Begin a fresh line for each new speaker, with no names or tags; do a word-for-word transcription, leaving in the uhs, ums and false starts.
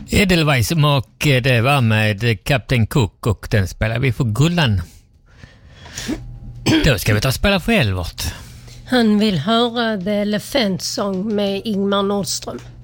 Edelweiss och det var med Kapten Cook och den spelar vi för Gullan. Då ska vi ta och spela för Elvert.
Han vill höra The Elephant Song med Ingmar Nordström.